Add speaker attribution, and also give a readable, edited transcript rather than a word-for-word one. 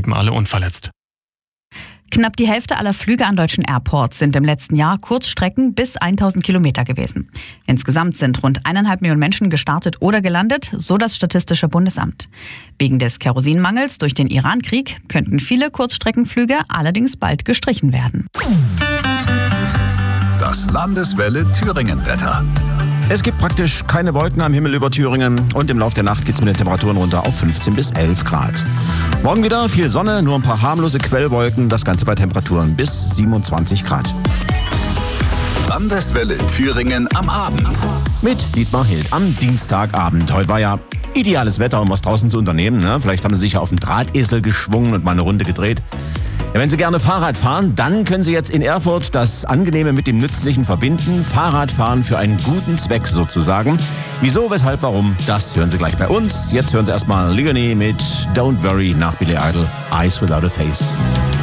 Speaker 1: blieben alle unverletzt.
Speaker 2: Knapp die Hälfte aller Flüge an deutschen Airports sind im letzten Jahr Kurzstrecken bis 1000 Kilometer gewesen. Insgesamt sind rund 1,5 Millionen Menschen gestartet oder gelandet, so das Statistische Bundesamt. Wegen des Kerosinmangels durch den Iran-Krieg könnten viele Kurzstreckenflüge allerdings bald gestrichen werden.
Speaker 3: Das Landeswelle Thüringen-Wetter.
Speaker 4: Es gibt praktisch keine Wolken am Himmel über Thüringen und im Laufe der Nacht geht es mit den Temperaturen runter auf 15 bis 11 Grad. Morgen wieder viel Sonne, nur ein paar harmlose Quellwolken, das Ganze bei Temperaturen bis 27 Grad.
Speaker 3: Landeswelle Thüringen am Abend.
Speaker 4: Mit Dietmar Hild am Dienstagabend. Heute war ja ideales Wetter, um was draußen zu unternehmen. Ne? Vielleicht haben Sie sich ja auf den Drahtesel geschwungen und mal eine Runde gedreht. Ja, wenn Sie gerne Fahrrad fahren, dann können Sie jetzt in Erfurt das Angenehme mit dem Nützlichen verbinden. Fahrradfahren für einen guten Zweck sozusagen. Wieso, weshalb, warum, das hören Sie gleich bei uns. Jetzt hören Sie erstmal Ligoni mit Don't Worry nach Billy Idol, Eyes Without a Face.